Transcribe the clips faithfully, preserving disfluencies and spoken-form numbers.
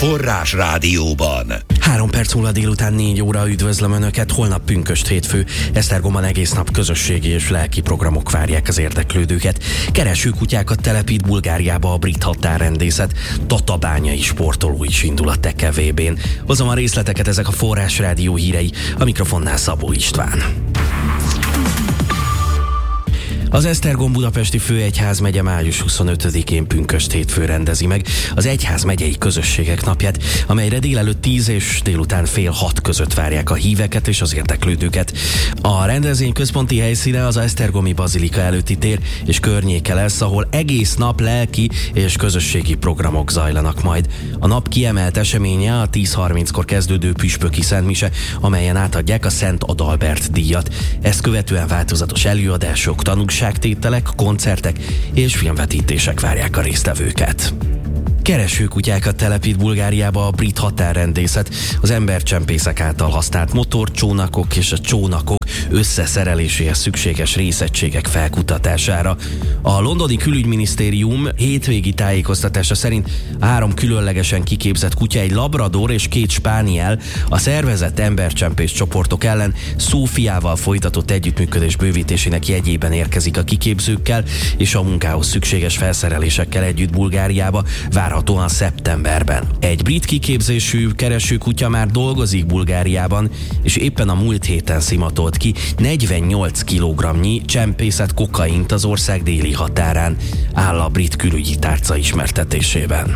Forrás Rádióban. Három perc múlva délután négy óra, üdvözlöm Önöket, holnap pünkösd hétfő, Esztergomban egész nap közösségi és lelki programok várják az érdeklődőket. Keresőkutyákat telepít Bulgáriába a brit határrendészet, tatabányai sportoló is indul a Teke vé bén. Hozom a részleteket, ezek a Forrás Rádió hírei, a mikrofonnál Szabó István. Az Esztergom-Budapesti Főegyházmegye május huszonötödikén pünkösd hétfő rendezi meg az egyházmegyei közösségek napját, amelyre délelőtt tíz és délután fél hat között várják a híveket és az érdeklődőket. A rendezvény központi helyszíne az esztergomi bazilika előtti tér és környéke lesz, ahol egész nap lelki és közösségi programok zajlanak majd. A nap kiemelt eseménye a tíz harminckor kezdődő püspöki szentmise, amelyen átadják a Szent Adalbert díjat. Ezt követően változatos előadások, tanúságtételek, koncertek és filmvetítések várják a résztvevőket. Keresőkutyákat telepít Bulgáriába a brit határrendészet, az embercsempészek által használt motorcsónakok és a csónakok összeszereléséhez szükséges részegységek felkutatására. A londoni külügyminisztérium hétvégi tájékoztatása szerint a három különlegesen kiképzett kutya, egy labrador és két spániel a szervezett embercsempész csoportok ellen Szófiával folytatott együttműködés bővítésének jegyében érkezik a kiképzőkkel és a munkához szükséges felszerelésekkel együtt Bulgáriába, várhatóan szeptemberben. Egy brit kiképzésű keresőkutya már dolgozik Bulgáriában, és éppen a múlt héten szimatolt ki negyvennyolc kilogramnyi csempészet kokaint az ország déli határán, áll a brit külügyi tárca ismertetésében.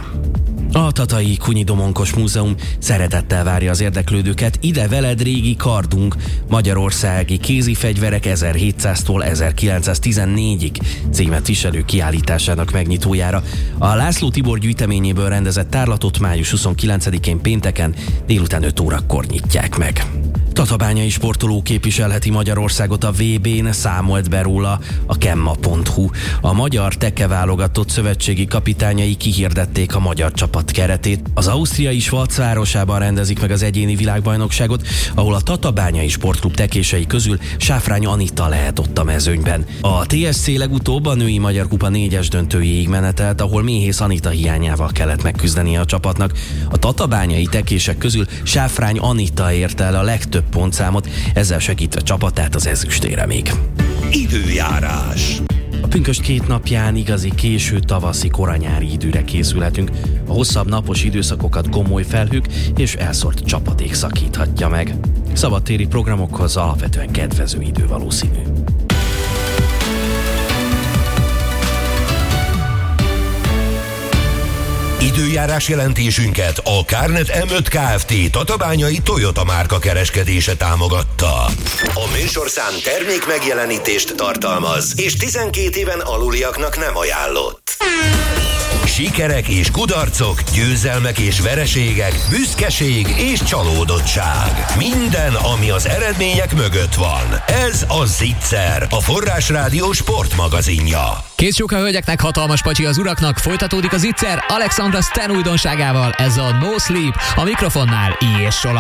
A Tatai Kunyi-Domonkos Múzeum szeretettel várja az érdeklődőket ide veled régi kardunk, magyarországi kézifegyverek ezerhétszáztól ezerkilencszáztizennégyig címet viselő kiállításának megnyitójára. A László Tibor gyűjteményéből rendezett tárlatot május huszonkilencedikén pénteken délután öt órakor nyitják meg. Tatabányai sportoló képviselheti Magyarországot a vé bén, számolt be róla a kemma pont hu. A magyar teke válogatott szövetségi kapitányai kihirdették a magyar csapat keretét. Az ausztriai Schwaz városában rendezik meg az egyéni világbajnokságot, ahol a Tatabányai sportklub tekései közül Sáfrány Anita lehet ott a mezőnyben. A té es cé legutóbb a női Magyar Kupa négyes döntőjéig menetelt, ahol Méhész Anita hiányával kellett megküzdenie a csapatnak. A tatabányai tekések közül Sáfrány Anita érte el a legtöbb pontszámot, ezzel segítve csapatát az ezüstére még. Időjárás. A pünkösd két napján igazi késő tavaszi koranyári időre készülhetünk. A hosszabb napos időszakokat gomoly felhők és elszórt csapadék szakíthatja meg. Szabadtéri programokhoz alapvetően kedvező idő valószínű. Időjárás jelentésünket a Kárnet em öt Kft. Tatabányai Toyota márka kereskedése támogatta. A műsorszám termék megjelenítést tartalmaz, és tizenkét éven aluliaknak nem ajánlott. Sikerek és kudarcok, győzelmek és vereségek, büszkeség és csalódottság. Minden, ami az eredmények mögött van. Ez a Zicser, a Forrás Rádió sportmagazinja. Kész sok a hölgyeknek, hatalmas pacsi az uraknak, folytatódik a Zicser Alexandra Stan újdonságával, ez a No Sleep, a mikrofonnál I. és Sola.